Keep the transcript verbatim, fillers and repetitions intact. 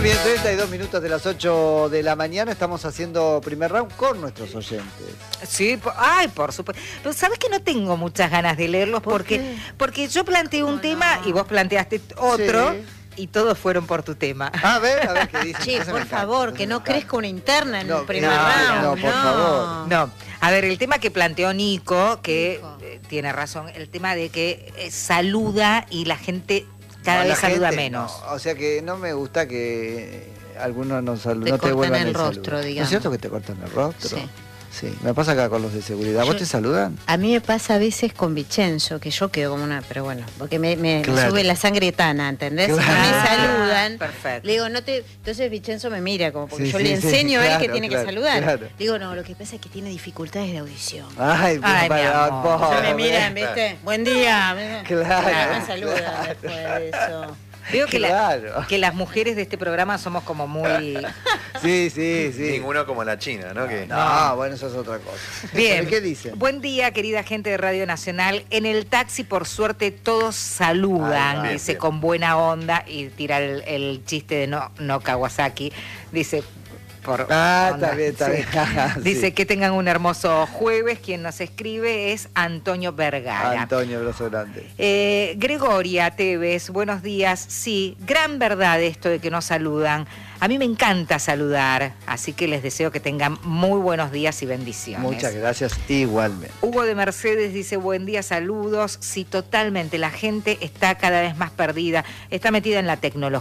bien, treinta y dos minutos de las ocho de la mañana. Estamos haciendo primer round con nuestros oyentes. Sí, por, ay, por supuesto. Pero sabes que no tengo muchas ganas de leerlos ¿Por porque, qué? porque yo planteé un No, tema no. y vos planteaste otro Sí. y todos fueron por tu tema. A ver, a ver qué dicen. Che, Entonces me por encanta, favor, entonces que me no encanta. crezca una interna en No, el primer no, round. no, por favor. No, a ver, el tema que planteó Nico, que Nico. eh, tiene razón, el tema de que eh, saluda y la gente cada No, vez la saluda gente, menos. no. O sea que no me gusta que algunos no, salu- Te no te cortan vuelvan el el rostro, saludo. ¿No digamos. es cierto que te cortan el rostro? Sí. Sí, me pasa acá con los de seguridad. ¿Vos Yo- te saludan? A mí me pasa a veces con Vicenzo, que yo quedo como una, pero bueno, porque me, me- me Claro. sube la sangre tana, ¿entendés? Claro. Si no me Ah, saludan, perfecto. le digo, no te. Entonces Vicenzo me mira como porque Sí, yo sí, le sí, enseño a él que claro, tiene claro, que saludar. claro. Le digo, no, lo que pasa es que tiene dificultades de audición. Ay, Ay, para- mi amor. pobre. Entonces me miran, ¿viste? Buen día. Claro, Me saludan claro. después de eso. Veo que, la- Claro. que las mujeres de este programa somos como muy... Sí, sí, sí. Ninguno como la China, ¿no? Que... No, bueno, eso es otra cosa. Bien. ¿Qué dicen? Buen día, querida gente de Radio Nacional. En el taxi, por suerte, todos saludan, Ahí va. dice, Bien, bien. con buena onda, y tira el, el chiste de no, no Kawasaki. Dice, por Ah, onda, está bien, está sí. bien. Dice Sí. que tengan un hermoso jueves. Quien nos escribe es Antonio Vergara. Antonio, abrazo grande. Eh, Gregoria Tevez, buenos días. Sí, gran verdad esto de que nos saludan. A mí me encanta saludar, así que les deseo que tengan muy buenos días y bendiciones. Muchas gracias, igualmente. Hugo de Mercedes dice, buen día, saludos. Sí, totalmente, la gente está cada vez más perdida, está metida en la tecnología.